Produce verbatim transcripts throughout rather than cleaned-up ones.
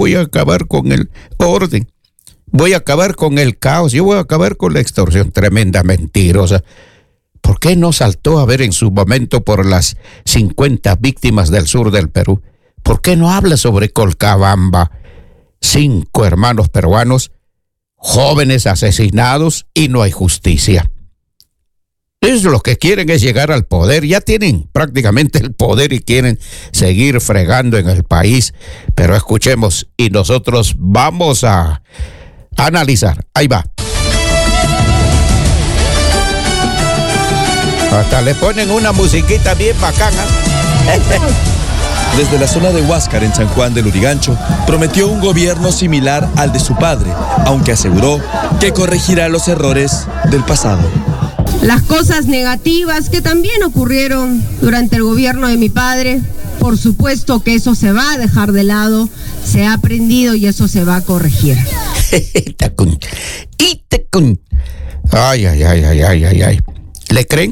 voy a acabar con el orden, voy a acabar con el caos, yo voy a acabar con la extorsión. Tremenda mentirosa. ¿Por qué no saltó a ver en su momento por las cincuenta víctimas del sur del Perú? ¿Por qué no habla sobre Colcabamba? Cinco hermanos peruanos, jóvenes asesinados y no hay justicia. Es lo que quieren es llegar al poder. Ya tienen prácticamente el poder y quieren seguir fregando en el país. Pero escuchemos y nosotros vamos a analizar. Ahí va. Hasta le ponen una musiquita bien bacana. Desde la zona de Huáscar, en San Juan del Lurigancho, prometió un gobierno similar al de su padre, aunque aseguró que corregirá los errores del pasado. Las cosas negativas que también ocurrieron durante el gobierno de mi padre, por supuesto que eso se va a dejar de lado, se ha aprendido y eso se va a corregir. Ay, ay, ay, ay, ay, ay, ay. ¿Le creen?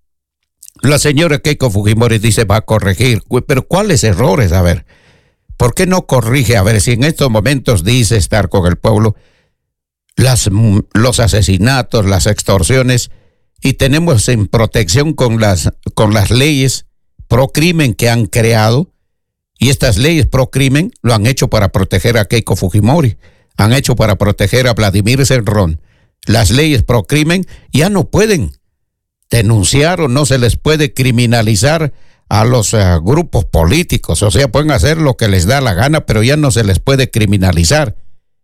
La señora Keiko Fujimori dice va a corregir, pero ¿cuáles errores? A ver, ¿por qué no corrige? A ver, si en estos momentos dice estar con el pueblo, las, los asesinatos, las extorsiones, y tenemos en protección con las, con las leyes pro crimen que han creado, y estas leyes pro crimen lo han hecho para proteger a Keiko Fujimori, han hecho para proteger a Vladimir Cerrón. Las leyes pro crimen ya no pueden denunciar o no se les puede criminalizar a los uh, grupos políticos, o sea, pueden hacer lo que les da la gana, pero ya no se les puede criminalizar.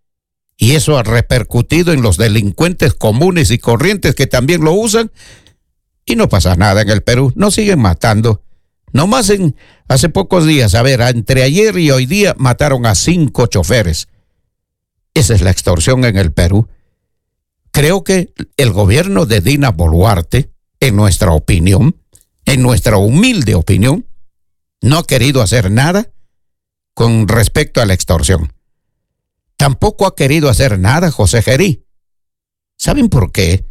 Y eso ha repercutido en los delincuentes comunes y corrientes que también lo usan, y no pasa nada en el Perú, no siguen matando. Nomás en hace pocos días, a ver, entre ayer y hoy día mataron a cinco choferes. Esa es la extorsión en el Perú. Creo que el gobierno de Dina Boluarte, en nuestra opinión, en nuestra humilde opinión, no ha querido hacer nada con respecto a la extorsión. Tampoco ha querido hacer nada José Gerí. ¿Saben por qué?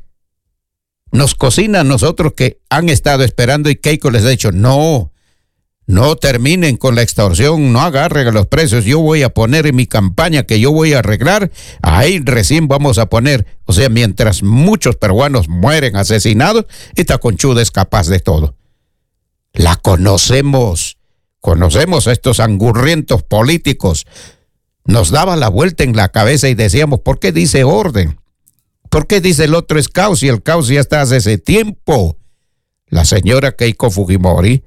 Nos cocina a nosotros que han estado esperando y Keiko les ha dicho, no, no terminen con la extorsión, no agarren a los presos, yo voy a poner en mi campaña que yo voy a arreglar, ahí recién vamos a poner, o sea, mientras muchos peruanos mueren asesinados, esta conchuda es capaz de todo. La conocemos, conocemos a estos angurrientos políticos. Nos daba la vuelta en la cabeza y decíamos, ¿por qué dice orden? ¿Por qué dice el otro es caos y el caos ya está hace ese tiempo? La señora Keiko Fujimori,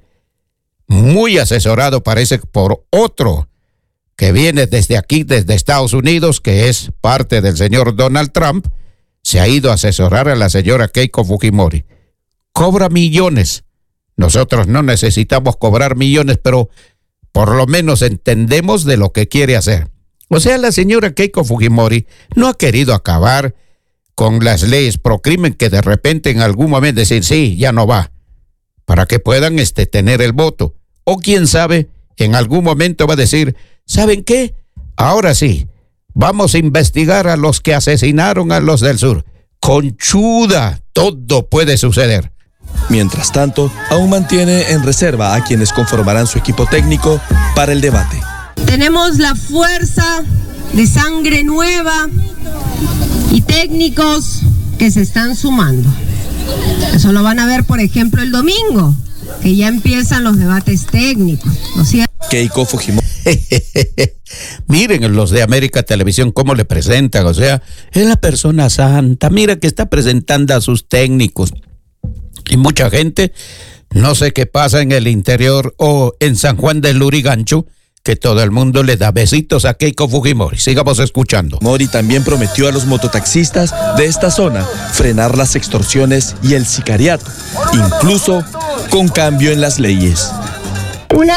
muy asesorado parece por otro que viene desde aquí, desde Estados Unidos, que es parte del señor Donald Trump, se ha ido a asesorar a la señora Keiko Fujimori. Cobra millones. Nosotros no necesitamos cobrar millones, pero por lo menos entendemos de lo que quiere hacer. O sea, la señora Keiko Fujimori no ha querido acabar con las leyes pro crimen que de repente en algún momento decir, sí, ya no va, para que puedan este, tener el voto. O quién sabe, en algún momento va a decir, ¿saben qué? Ahora sí, vamos a investigar a los que asesinaron a los del sur. Conchuda, todo puede suceder. Mientras tanto, aún mantiene en reserva a quienes conformarán su equipo técnico para el debate. Tenemos la fuerza de sangre nueva y técnicos que se están sumando. Eso lo van a ver, por ejemplo, el domingo, que ya empiezan los debates técnicos, ¿no es cierto? Keiko Fujimori. Miren los de América Televisión cómo le presentan, o sea, es la persona santa, mira que está presentando a sus técnicos. Y mucha gente, no sé qué pasa en el interior o en San Juan del Lurigancho, que todo el mundo le da besitos a Keiko Fujimori. Sigamos escuchando. Mori también prometió a los mototaxistas de esta zona frenar las extorsiones y el sicariato, incluso con cambio en las leyes. Una...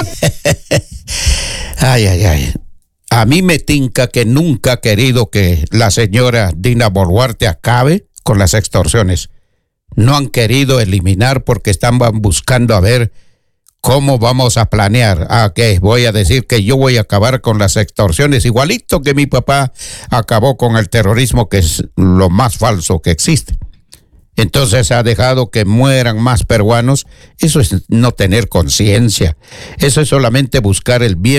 ay, ay, ay. A mí me tinca que nunca ha querido que la señora Dina Boluarte acabe con las extorsiones. No han querido eliminar porque estaban buscando a ver cómo vamos a planear. Ah, ¿qué? Voy a decir que yo voy a acabar con las extorsiones, igualito que mi papá acabó con el terrorismo, que es lo más falso que existe. Entonces ha dejado que mueran más peruanos. Eso es no tener conciencia. Eso es solamente buscar el bien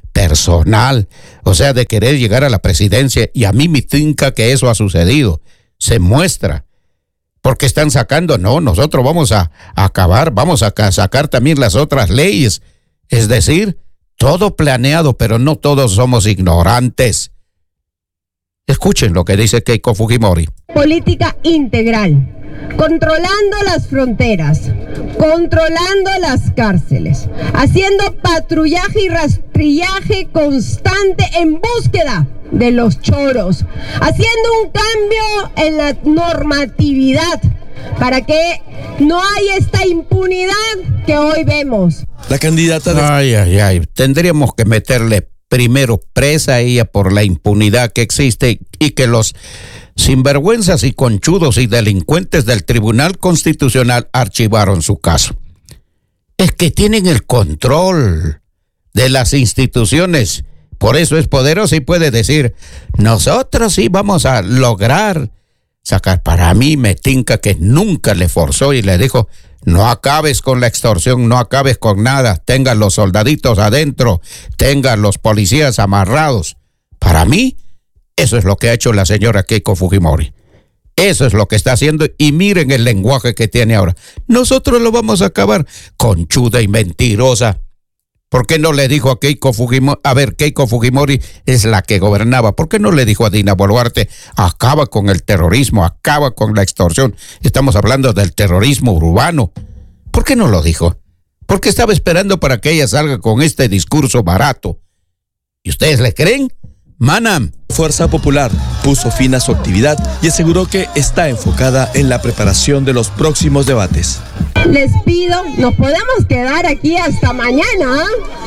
personal, o sea, de querer llegar a la presidencia, y a mí me tinca que eso ha sucedido, se muestra, porque están sacando, no, nosotros vamos a, a acabar, vamos a sacar también las otras leyes, es decir, todo planeado, pero no todos somos ignorantes. Escuchen lo que dice Keiko Fujimori. Política integral, controlando las fronteras, controlando las cárceles, haciendo patrullaje y rastrillaje constante en búsqueda de los choros, haciendo un cambio en la normatividad para que no haya esta impunidad que hoy vemos. La candidata de... Ay, ay, ay, tendríamos que meterle primero presa a ella por la impunidad que existe y que los sinvergüenzas y conchudos y delincuentes del Tribunal Constitucional archivaron su caso. Es que tienen el control de las instituciones, por eso es poderoso y puede decir, nosotros sí vamos a lograr sacar. Para mí me tinca que nunca le forzó y le dijo, no acabes con la extorsión, no acabes con nada, tengan los soldaditos adentro, tengan los policías amarrados. Para mí, eso es lo que ha hecho la señora Keiko Fujimori. Eso es lo que está haciendo y miren el lenguaje que tiene ahora. Nosotros lo vamos a acabar, conchuda y mentirosa. ¿Por qué no le dijo a Keiko Fujimori? A ver, Keiko Fujimori es la que gobernaba. ¿Por qué no le dijo a Dina Boluarte, acaba con el terrorismo, acaba con la extorsión? Estamos hablando del terrorismo urbano. ¿Por qué no lo dijo? Porque estaba esperando para que ella salga con este discurso barato. ¿Y ustedes le creen? Manam. Fuerza Popular puso fin a su actividad y aseguró que está enfocada en la preparación de los próximos debates. Les pido, nos podemos quedar aquí hasta mañana,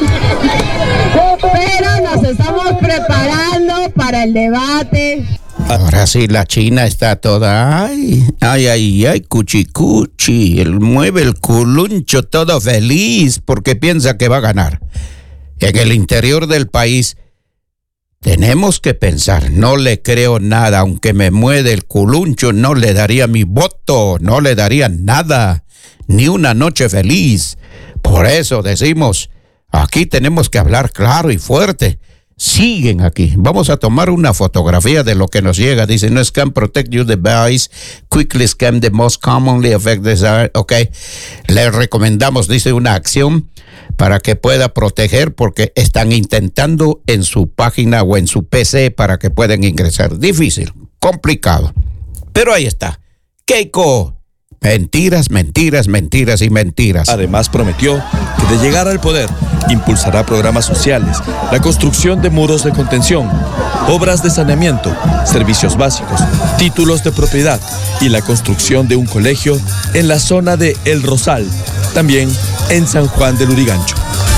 pero nos estamos preparando para el debate. Ahora sí la China está toda, ay, ay, ay, ay, cuchicuchi, él mueve el culuncho todo feliz porque piensa que va a ganar. En el interior del país tenemos que pensar, no le creo nada, aunque me mueve el culuncho, no le daría mi voto, no le daría nada, ni una noche feliz. Por eso decimos, aquí tenemos que hablar claro y fuerte. Siguen aquí. Vamos a tomar una fotografía de lo que nos llega. Dice, no scam, protect your device, quickly scam the most commonly affected. Ok, le recomendamos, dice, una acción para que pueda proteger porque están intentando en su página o en su P C para que puedan ingresar. Difícil, complicado. Pero ahí está. Keiko. Mentiras, mentiras, mentiras y mentiras. Además prometió que de llegar al poder impulsará programas sociales, la construcción de muros de contención, obras de saneamiento, servicios básicos, títulos de propiedad y la construcción de un colegio en la zona de El Rosal, también en San Juan del Lurigancho.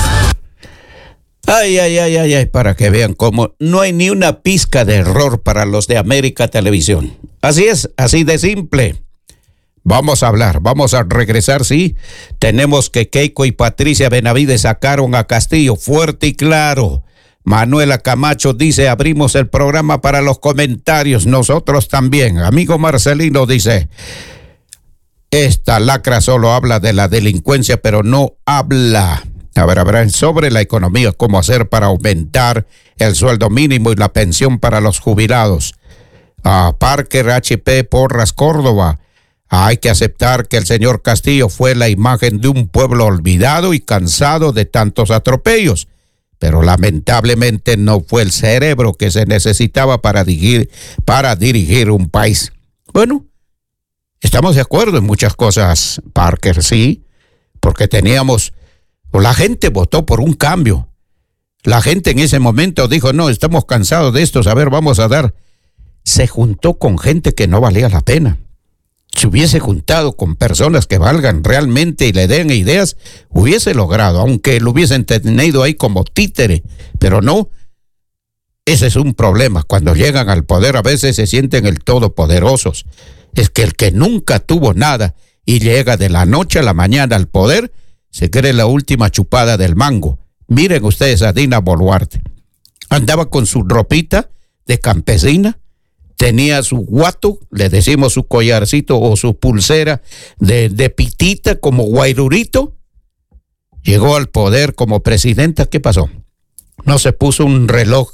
Ay, ay, ay, ay, ay, para que vean cómo no hay ni una pizca de error para los de América Televisión. Así es, así de simple. Vamos a hablar, vamos a regresar, sí. Tenemos que Keiko y Patricia Benavides sacaron a Castillo fuerte y claro. Manuela Camacho dice, abrimos el programa para los comentarios, nosotros también. Amigo Marcelino dice, esta lacra solo habla de la delincuencia, pero no habla, a ver, a ver, sobre la economía, cómo hacer para aumentar el sueldo mínimo y la pensión para los jubilados. A Parker H P Porras Córdoba, hay que aceptar que el señor Castillo fue la imagen de un pueblo olvidado y cansado de tantos atropellos, pero lamentablemente no fue el cerebro que se necesitaba para dirigir, para dirigir un país. Bueno, estamos de acuerdo en muchas cosas, Parker, sí, porque teníamos, la gente votó por un cambio. La gente en ese momento dijo, no, estamos cansados de esto, a ver, vamos a dar. Se juntó con gente que no valía la pena. Si hubiese juntado con personas que valgan realmente y le den ideas, hubiese logrado, aunque lo hubiesen tenido ahí como títere, pero no. Ese es un problema. Cuando llegan al poder a veces se sienten el todopoderosos. Es que el que nunca tuvo nada y llega de la noche a la mañana al poder, se cree la última chupada del mango. Miren ustedes a Dina Boluarte. Andaba con su ropita de campesina, tenía su guato, le decimos su collarcito o su pulsera de, de pitita como guairurito. Llegó al poder como presidenta. ¿Qué pasó? No se puso un reloj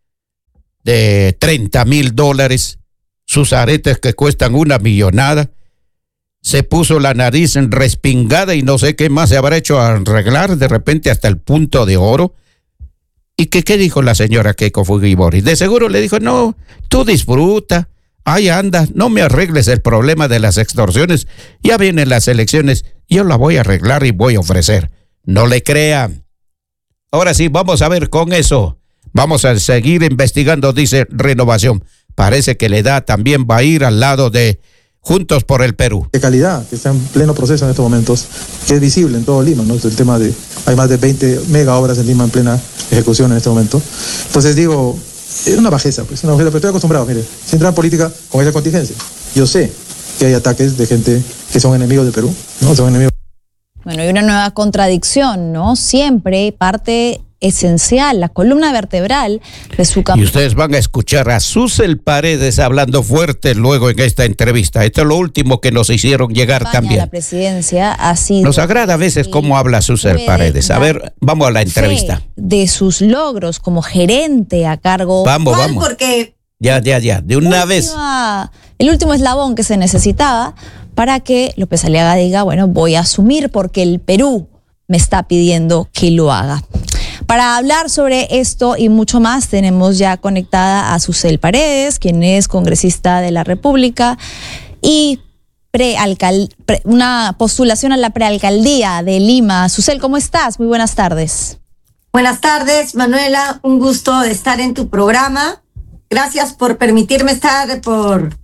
de treinta mil dólares, sus aretes que cuestan una millonada, se puso la nariz respingada y no sé qué más se habrá hecho a arreglar de repente hasta el punto de oro. ¿Y que, qué dijo la señora Keiko Fujimori? De seguro le dijo, no, tú disfruta, ahí anda, no me arregles el problema de las extorsiones, ya vienen las elecciones, yo la voy a arreglar y voy a ofrecer. No le crean. Ahora sí, vamos a ver con eso. Vamos a seguir investigando, dice Renovación. Parece que la edad también va a ir al lado de Juntos por el Perú. De calidad, que está en pleno proceso en estos momentos, que es visible en todo Lima, ¿no? El tema de, hay más de veinte mega obras en Lima en plena ejecución en este momento. Entonces digo, es una bajeza, pues, una bajeza, pero estoy acostumbrado, mire, si entra en política con esa contingencia. Yo sé que hay ataques de gente que son enemigos del Perú, ¿no? Son enemigos. Bueno, hay una nueva contradicción, ¿no? Siempre parte esencial, la columna vertebral de su campaña. Y ustedes van a escuchar a Susel Paredes hablando fuerte luego en esta entrevista. Esto es lo último que nos hicieron llegar también. La presidencia ha sido... Nos agrada a veces cómo habla Susel Paredes. A ver, vamos a la entrevista. De sus logros como gerente a cargo... Vamos, vamos. Porque ya, ya, ya, de una última, vez. El último eslabón que se necesitaba para que López Aliaga diga, bueno, voy a asumir porque el Perú me está pidiendo que lo haga. Para hablar sobre esto y mucho más, tenemos ya conectada a Susel Paredes, quien es congresista de la República y prealcal, pre, una postulación a la prealcaldía de Lima. Susel, ¿cómo estás? Muy buenas tardes. Buenas tardes, Manuela. Un gusto de estar en tu programa. Gracias por permitirme estar por,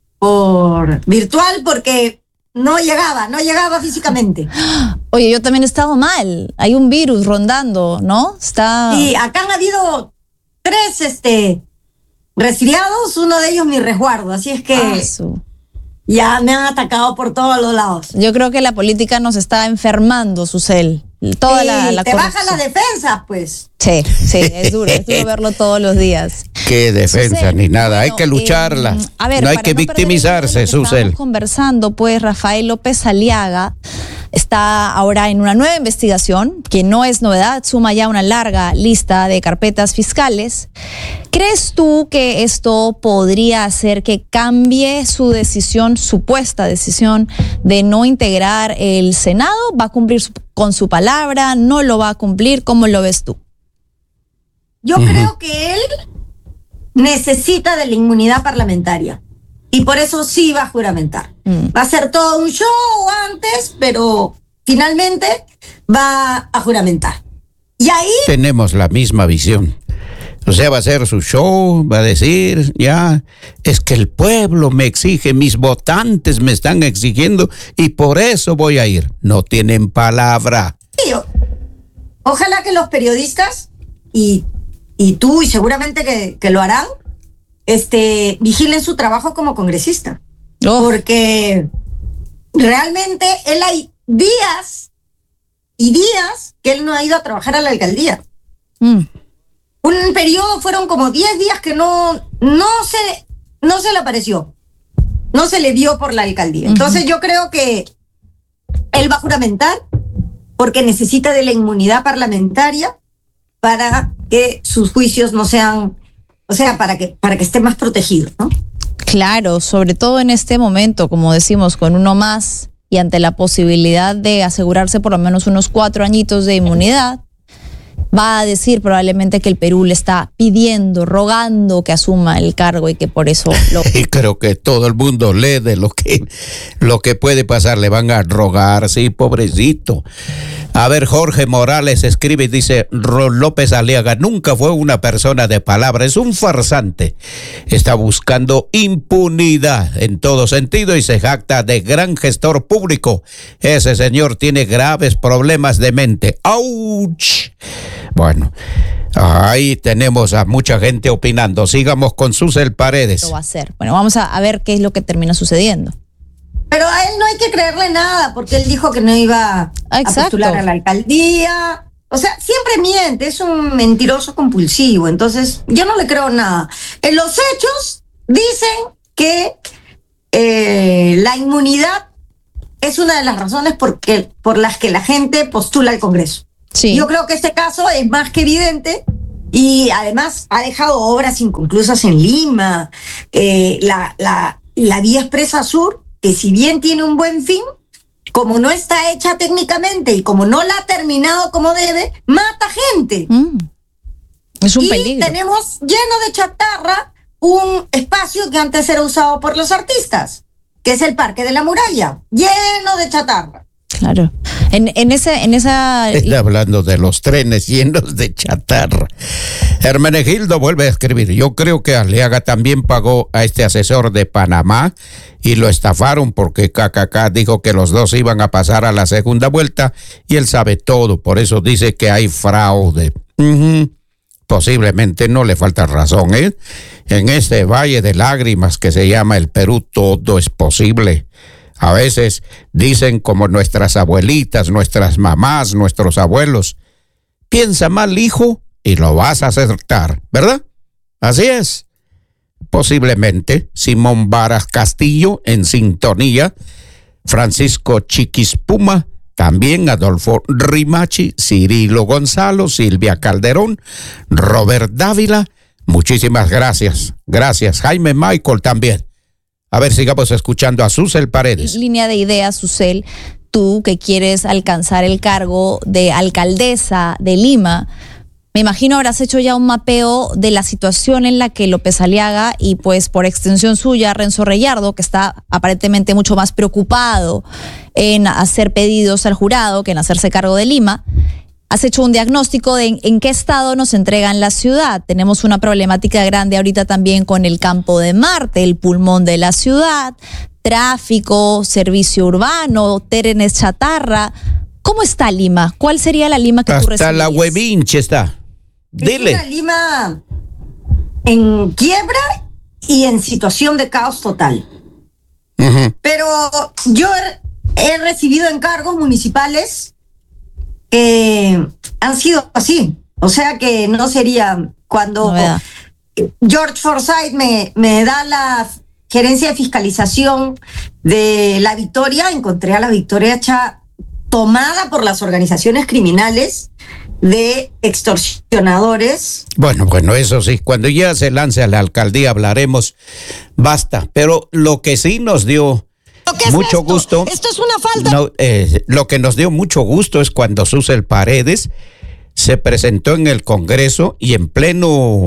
por virtual, porque no llegaba, no llegaba físicamente. Oye, yo también he estado mal. Hay un virus rondando, ¿no? Está... Sí, acá han habido tres este, resfriados, uno de ellos mi resguardo, así es que ah, su... ya me han atacado por todos los lados. Yo creo que la política nos está enfermando, Susel. Toda sí, la, la te bajan las defensas, pues. Sí, sí, es duro, es duro verlo todos los días. Qué defensa, Susel, ni nada, bueno, hay que lucharla. Eh, a ver, no hay que no victimizarse, Susel. Estamos conversando, pues, Rafael López Aliaga está ahora en una nueva investigación, que no es novedad, suma ya una larga lista de carpetas fiscales. ¿Crees tú que esto podría hacer que cambie su decisión, supuesta decisión, de no integrar el Senado? ¿Va a cumplir su, con su palabra? ¿No lo va a cumplir? ¿Cómo lo ves tú? Yo uh-huh. creo que él necesita de la inmunidad parlamentaria. Y por eso sí va a juramentar. Mm. Va a ser todo un show antes, pero finalmente va a juramentar. Y ahí... Tenemos la misma visión. O sea, va a hacer su show, va a decir, ya, es que el pueblo me exige, mis votantes me están exigiendo y por eso voy a ir. No tienen palabra. Sí, ojalá que los periodistas, y, y tú, y seguramente que, que lo harán, Este, vigilen su trabajo como congresista. Oh. Porque realmente él hay días y días que él no ha ido a trabajar a la alcaldía. Mm. Un periodo fueron como diez días que no, no, se, no se le apareció. No se le vio por la alcaldía. Uh-huh. Entonces yo creo que él va a juramentar porque necesita de la inmunidad parlamentaria para que sus juicios no sean... O sea, para que, para que esté más protegido, ¿no? Claro, sobre todo en este momento, como decimos, con uno más y ante la posibilidad de asegurarse por lo menos unos cuatro añitos de inmunidad, va a decir probablemente que el Perú le está pidiendo, rogando que asuma el cargo y que por eso lo... Y creo que todo el mundo lee de lo que, lo que puede pasar, le van a rogar, sí, pobrecito. A ver, Jorge Morales escribe y dice, López Aliaga nunca fue una persona de palabra, es un farsante. Está buscando impunidad en todo sentido y se jacta de gran gestor público. Ese señor tiene graves problemas de mente. ¡Auch! Bueno, ahí tenemos a mucha gente opinando. Sigamos con Susel Paredes. Lo va a hacer. Bueno, vamos a, a ver qué es lo que termina sucediendo. Pero a él no hay que creerle nada, porque él dijo que no iba a postular a la alcaldía. O sea, siempre miente, es un mentiroso compulsivo. Entonces, yo no le creo nada. En los hechos dicen que eh, la inmunidad es una de las razones por, que, por las que la gente postula al Congreso. Sí. Yo creo que este caso es más que evidente Y además ha dejado obras inconclusas en Lima. Eh, la, la, la vía expresa sur, que si bien tiene un buen fin, como no está hecha técnicamente y como no la ha terminado como debe, mata gente. Mm. Es un y peligro. Tenemos lleno de chatarra un espacio que antes era usado por los artistas, que es el Parque de la Muralla, lleno de chatarra. Claro. En, en, ese, en esa... Está hablando de los trenes llenos de chatarra. Hermenegildo vuelve a escribir: yo creo que Aliaga también pagó a este asesor de Panamá y lo estafaron porque K K K dijo que los dos iban a pasar a la segunda vuelta y él sabe todo, por eso dice que hay fraude. Uh-huh. Posiblemente no le falta razón, ¿eh? En este valle de lágrimas que se llama el Perú, todo es posible. A veces dicen como nuestras abuelitas, nuestras mamás, nuestros abuelos: piensa mal, hijo, y lo vas a acertar, ¿verdad? Así es. Posiblemente Simón Varas Castillo en sintonía, Francisco Chiquispuma, también Adolfo Rimachi, Cirilo Gonzalo, Silvia Calderón, Robert Dávila. Muchísimas gracias. Gracias. Jaime Michael también. A ver, sigamos escuchando a Susel Paredes. Línea de ideas, Susel, tú que quieres alcanzar el cargo de alcaldesa de Lima, me imagino habrás hecho ya un mapeo de la situación en la que López Aliaga y pues por extensión suya Renzo Reyardo, que está aparentemente mucho más preocupado en hacer pedidos al jurado que en hacerse cargo de Lima. Has hecho un diagnóstico de en, en qué estado nos entregan la ciudad. Tenemos una problemática grande ahorita también con el Campo de Marte, el pulmón de la ciudad, tráfico, servicio urbano, trenes chatarra. ¿Cómo está Lima? ¿Cuál sería la Lima que Hasta tú recibirías? Hasta la huevinche está. Dile. Es una Lima en quiebra y en situación de caos total. Uh-huh. Pero yo he, he recibido encargos municipales que han sido así. O sea que no sería cuando no, George Forsyth me, me da la gerencia de fiscalización de La Victoria, encontré a La Victoria hecha tomada por las organizaciones criminales de extorsionadores. Bueno, bueno, eso sí, cuando ya se lance a la alcaldía hablaremos, basta. Pero lo que sí nos dio mucho esto? gusto. Esto es una falta. No, eh, lo que nos dio mucho gusto es cuando Susel Paredes se presentó en el Congreso y en pleno,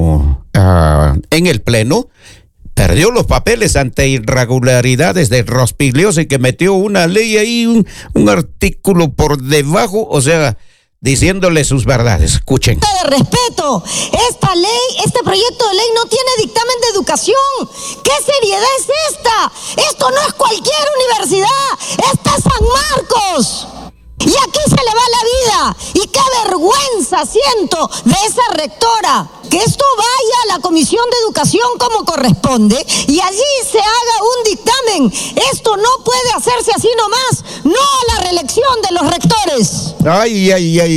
uh, en el pleno, perdió los papeles ante irregularidades de Rospigliosi, que metió una ley ahí, un, un artículo por debajo, o sea, diciéndole sus verdades. Escuchen. De respeto, esta ley, este proyecto de ley no tiene dictamen de educación. ¿Qué seriedad es esta? Esto no es cualquier universidad, esta es San Marcos. Y aquí se le va la vida. Y qué vergüenza siento de esa rectora. Que esto vaya a la Comisión de Educación como corresponde y allí se haga un dictamen. Esto no puede hacerse así nomás. No a la reelección de los rectores. Ay, ay, ay.